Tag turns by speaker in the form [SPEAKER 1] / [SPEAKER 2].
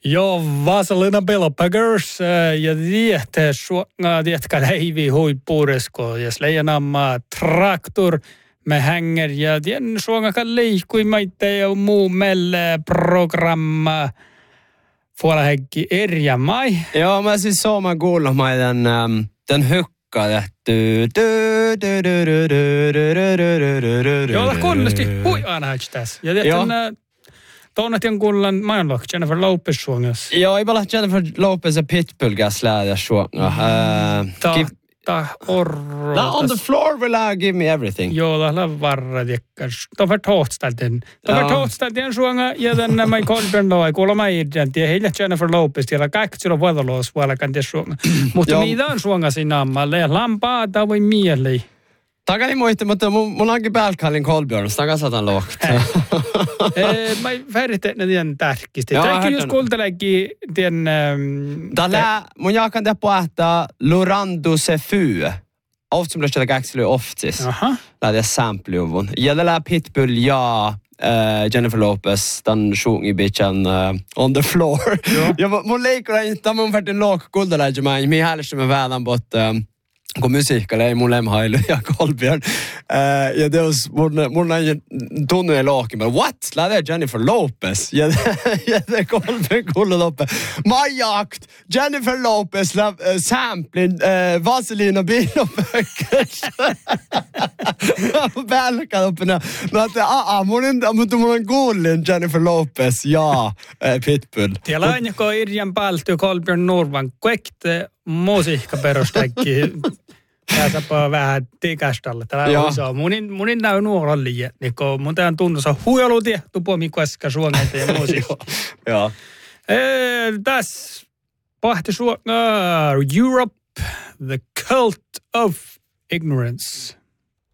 [SPEAKER 1] Joo, Vasalina Belopaggers ja tiedätkö läivi huippuudesko, jos leijonamma traktor med hänger ja tien suongakan liikkui maitte ja muu melle programma fuolahekki erja mai.
[SPEAKER 2] Joo, mä siis sooma kuulemaan den hökka lähtyy.
[SPEAKER 1] Joo, kunnosti hui aina tässä. Ja tiedätkö, Tuonnettiin kuullaan mainok Jennifer Lopez suongas.
[SPEAKER 2] Joo, ei olla Jennifer Lopez ja Pitbull gas lähdä suonga. On the floor will I give me everything.
[SPEAKER 1] Joo, tämä varra tiekkas. Tämä tohtstalten. Tämä tohtstalten suonga ja tänne mai kolpen loi kuulemma idän tie heillä Jennifer Lopez tiellä kaikki sillä vuodelos vuolekan tie suonga. Mutta mitä on suonga siinä ammalle ja lampaa tavoi mieli.
[SPEAKER 2] Takani muisti, mutta mun onkin päälkallin Kolbjörn, takas satan lohkt.
[SPEAKER 1] Mä väritän ne tien tärkisti. Tärkki jos kuunteleekin tien...
[SPEAKER 2] Tällä mun jaakan tehdä puhetta Lorando Sefu. Ofta som löskällä käksily oftis. Lähdä samplejuvun. Ja tällä Pitbull ja Jennifer Lopez, den sjunger i bitchen on the floor. Ja mun leikkola inte, mun färtin lohk kuulteleekin, mihin häälistä mä väälän, mutta... kun musiikkalle ei mun lemhailu ja Kolbjörn. Ja teos mun näin tunnu ei lohki. What? Lähdee Jennifer Lopez. Ja te Kolbjörn kuuluu loppe. Majakt! Jennifer Lopez samplin Vaselina Bilopökkers. Välkän oppina. No että mutta mun on kuullin Jennifer Lopez ja Pitbull.
[SPEAKER 1] Tiellä on joko Irjan Paltu Kolbjörn Norvan kuekte musiikkaperusteikki. Pääsäpä vähän tikastalle. Täällä on iso. Munin näy nuorallia. Niin kun mun tämän tunnossa huilutia tupomi koska suongeita ja musiikka.
[SPEAKER 2] Joo.
[SPEAKER 1] Tässä pahti Europe, the cult of ignorance.